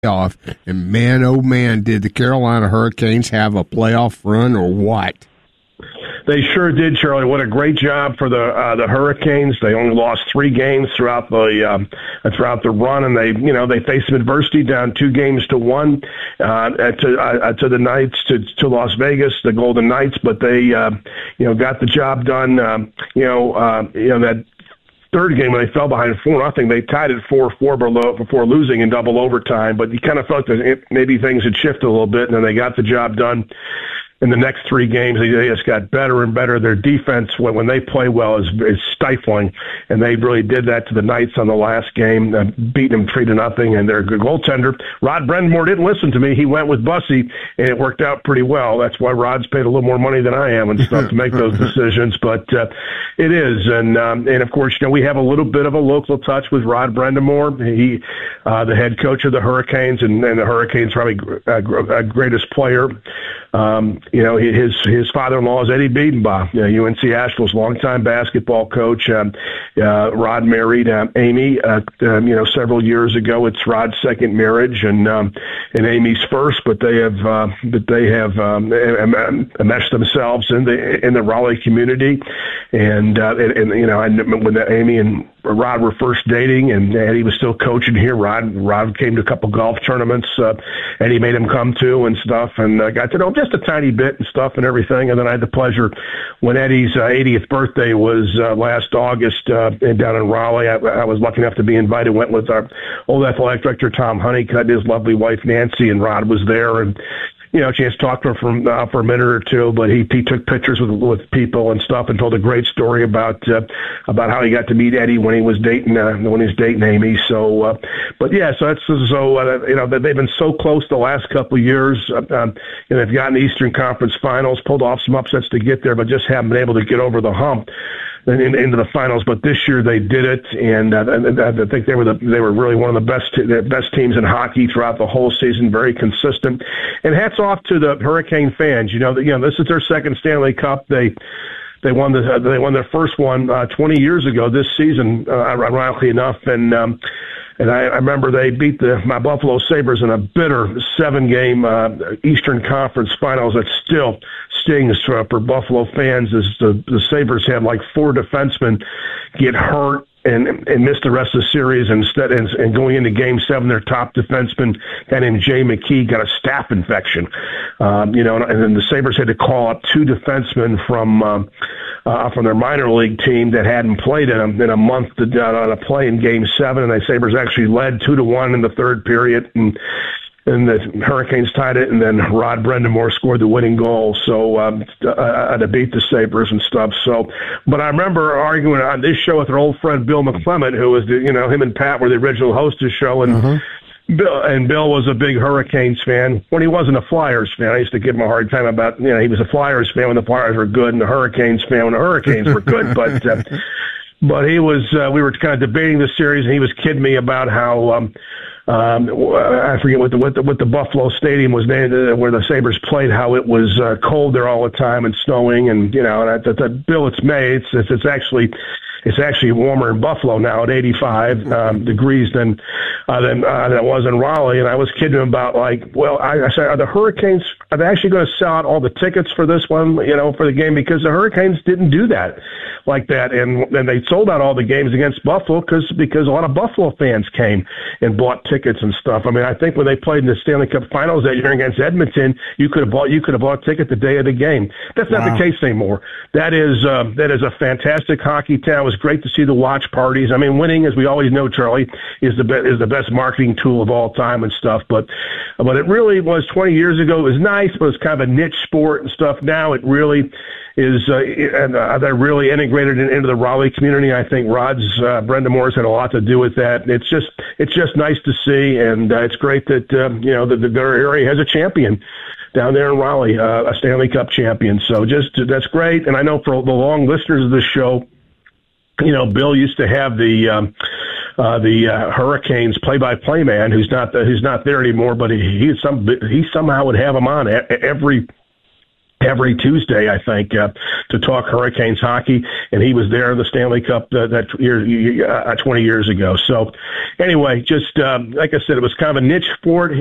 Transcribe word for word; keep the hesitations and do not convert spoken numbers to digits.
off, and man, oh man, did the Carolina Hurricanes have a playoff run or what? They sure did, Charlie. What a great job for the uh, the Hurricanes. They only lost three games throughout the um, throughout the run, and they you know they faced some adversity, down two games to one uh, to uh, to the Knights to to Las Vegas, the Golden Knights, but they uh, you know got the job done. Um, you know uh, you know that. Third game when they fell behind four nothing, they tied it four four below before losing in double overtime. But you kind of felt that it, maybe things had shifted a little bit, and then they got the job done. In the next three games, they just got better and better. Their defense, when, when they play well, is, is stifling, and they really did that to the Knights on the last game, uh, beating them three to nothing. And their goaltender, Rod Brind'Amour, didn't listen to me. He went with Bussy, and it worked out pretty well. That's why Rod's paid a little more money than I am and stuff to make those decisions. But uh, it is, and um, and of course, you know, we have a little bit of a local touch with Rod Brind'Amour. He, uh, the head coach of the Hurricanes, and, and the Hurricanes probably uh, greatest player. Um, you know, his his father-in-law is Eddie Biedenbach, you know, U N C Asheville's longtime basketball coach. Um, uh, Rod married um, Amy, uh, um, you know, several years ago. It's Rod's second marriage and um, and Amy's first, but they have uh, but they have um, enmeshed themselves in the in the Raleigh community, and uh, and, and you know, and when the, Amy and Rod were first dating, and Eddie was still coaching here. Rod Rod came to a couple golf tournaments. Uh, Eddie made him come to and stuff, and uh, got to know him just a tiny bit and stuff and everything. And then I had the pleasure when Eddie's uh, eightieth birthday was uh, last August uh, down in Raleigh. I, I was lucky enough to be invited. Went with our old athletic director Tom Honeycutt, his lovely wife Nancy, and Rod was there. And you know, a chance to talk to him for, uh, for a minute or two, but he, he took pictures with, with people and stuff and told a great story about, uh, about how he got to meet Eddie when he was dating, uh, when he was dating Amy. So, uh, but yeah, so that's, so, uh, you know, they've been so close the last couple of years. Uh, um, and they've gotten the Eastern Conference Finals, pulled off some upsets to get there, but just haven't been able to get over the hump in, into the finals. But this year they did it, and uh, I think they were the, they were really one of the best the best teams in hockey throughout the whole season. Very consistent, and hats off to the Hurricane fans. You know, you know this is their second Stanley Cup. They they won the they won their first one uh, twenty years ago this season, uh, ironically enough, and. Um, And I, I remember they beat the my Buffalo Sabres in a bitter seven-game uh, Eastern Conference Finals that still stings for, for Buffalo fans, as the, the Sabres had like four defensemen get hurt and and missed the rest of the series. Instead, and, and going into Game Seven, their top defenseman, a guy named Jay McKee, got a staph infection. Um, you know, and then the Sabres had to call up two defensemen from um, uh, from their minor league team that hadn't played in a, in a month to uh, to play in Game Seven, and the Sabres actually led two to one in the third period, and. And the Hurricanes tied it, and then Rod Brind'Amour scored the winning goal. So um, uh, to beat the Sabres and stuff. So, but I remember arguing on this show with our old friend Bill McClement, who was the, you know, him and Pat were the original host of the show, and mm-hmm. Bill and Bill was a big Hurricanes fan when he wasn't a Flyers fan. I used to give him a hard time about, you know, he was a Flyers fan when the Flyers were good, and the Hurricanes fan when the Hurricanes were good, but. Uh, But he was, uh, we were kind of debating the series, and he was kidding me about how, um, um, I forget what the, what the, what the Buffalo Stadium was named, uh, where the Sabres played, how it was, uh, cold there all the time and snowing, and, you know, and I thought, Bill, it's May, it's, it's, it's actually, it's actually warmer in Buffalo now at eighty-five um, degrees than, uh, than, uh, than it was in Raleigh. And I was kidding him about, like, well, I, I said, are the Hurricanes, are they actually going to sell out all the tickets for this one, you know, for the game? Because the Hurricanes didn't do that like that. And then they sold out all the games against Buffalo because, because a lot of Buffalo fans came and bought tickets and stuff. I mean, I think when they played in the Stanley Cup Finals that year against Edmonton, you could have bought, you could have bought a ticket the day of the game. That's not wow. the case anymore. That is, uh, that is a fantastic hockey town. It was great to see the watch parties. I mean, winning, as we always know, Charlie, is the be- is the best marketing tool of all time and stuff. But, but it really was twenty years ago. It was nice, but it was kind of a niche sport and stuff. Now it really is, uh, and uh, they're really integrated in, into the Raleigh community. I think Rod's uh, Brind'Amour's had a lot to do with that. It's just, it's just nice to see, and uh, it's great that uh, you know that the their area has a champion down there in Raleigh, uh, a Stanley Cup champion. So just that's great. And I know for the long listeners of this show, you know, Bill used to have the um, uh, the uh, Hurricanes play-by-play man, who's not the, who's not there anymore, but he he, some, he somehow would have him on every every Tuesday, I think, uh, to talk Hurricanes hockey, and he was there in the Stanley Cup uh, that year, uh, twenty years ago. So, anyway, just um, like I said, it was kind of a niche sport.